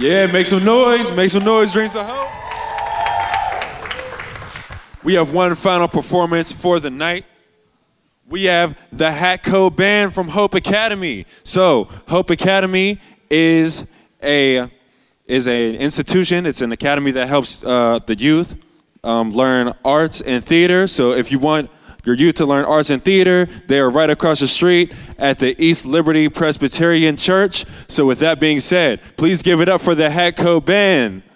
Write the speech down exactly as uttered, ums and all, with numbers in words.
Yeah, make some noise. Make some noise. Dreams of Hope. We have one final performance for the night. We have the Hatco Band from Hope Academy. So Hope Academy is a is an institution. It's an academy that helps uh, the youth um, learn arts and theater. So if you want your youth to learn arts and theater, they are right across the street at the East Liberty Presbyterian Church. So with that being said, please give it up for the Hatco Band.